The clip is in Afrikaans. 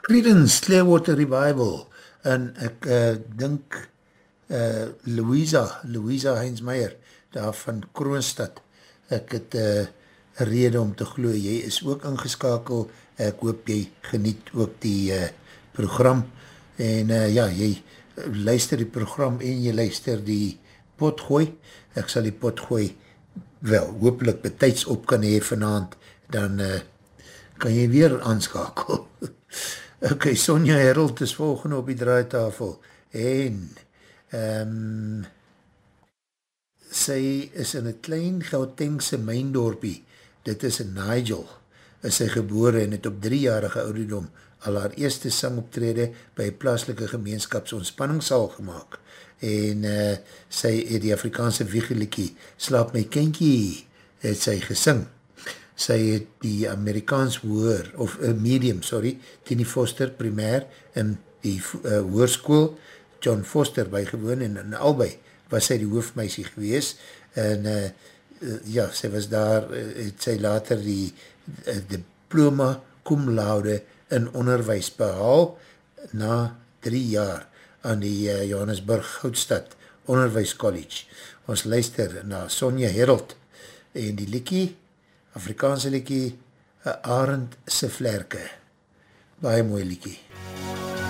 Creedence Clearwater Revival en ek dink Louisa Heinz Meyer daar van Kroonstad, ek het een rede om te glo, jy is ook ingeskakel, ek hoop jy geniet ook die program en ja, jy luister die program en jy luister die potgooi, ek sal die potgooi wel, hopelijk betijds op kan hee vanavond, dan kan jy weer aanskakel. Ok, Sonja Herold is volgende op die draaitafel en sy is in een klein Gautengse myndorpie, dit is in Nigel, is sy gebore en het op 3-jarige ouderdom al haar eerste sangoptrede by plaaslike gemeenskapsontspanningssaal gemaakt en sy het die Afrikaanse wiegelikie Slaap my kindjie het sy gesing. Sy het die Amerikaans hoër, of medium, Tini Foster primair in die hoërskool John Foster bygewoon en in albei was sy die hoofmeisie gewees en ja, sy was daar, het sy later die diploma cum laude in onderwijs behaal na 3 jaar aan die Johannesburg Goudstad Onderwijs College. Ons luister na Sonja Herold en die liekie, Afrikaanse liekie, Arend se vlerke. Baie mooi liekie.